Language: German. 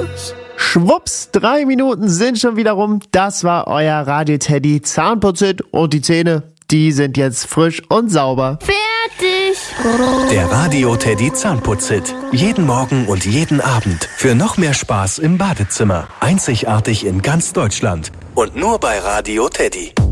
Schwupps, 3 Minuten sind schon wieder rum. Das war euer Radio Teddy Zahnputzit und die Zähne, die sind jetzt frisch und sauber. Fertig! Der Radio Teddy Zahnputzit. Jeden Morgen und jeden Abend. Für noch mehr Spaß im Badezimmer. Einzigartig in ganz Deutschland. Und nur bei Radio Teddy.